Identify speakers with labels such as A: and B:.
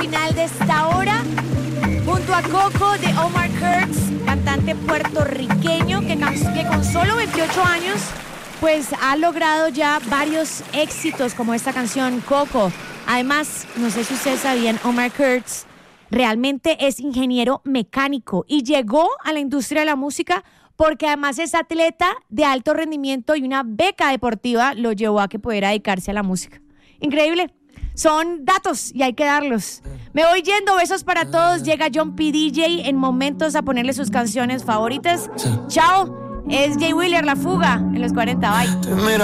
A: Final de esta hora, junto a Coco de Omar Kurtz, cantante puertorriqueño que con solo 28 años pues ha logrado ya varios éxitos como esta canción Coco. Además, no sé si ustedes sabían, Omar Kurtz realmente es ingeniero mecánico y llegó a la industria de la música porque además es atleta de alto rendimiento y una beca deportiva lo llevó a que pudiera dedicarse a la música. Increíble. Son datos y hay que darlos. Me voy yendo, besos para todos. Llega John P. DJ en momentos a ponerle sus canciones favoritas. Chao, es Jay Wheeler, La Fuga, en los 40, bye.